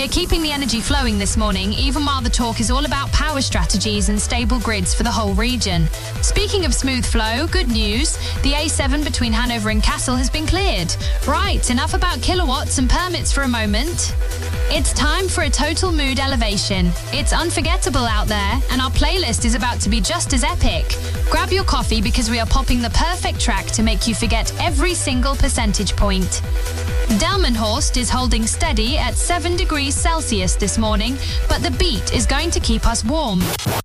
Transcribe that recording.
We are keeping the energy flowing this morning, even while the talk is all about power strategies and stable grids for the whole region. Speaking of smooth flow, good news. The A7 between Hanover and Kassel has been cleared. Right, enough about kilowatts and permits for a moment. It's time for a total mood elevation. It's unforgettable out there, and our playlist is about to be just as epic. Grab your coffee because we are popping the perfect track to make you forget every single percentage point. Delmenhorst is holding steady at 7 degrees Celsius this morning, but the beat is going to keep us warm.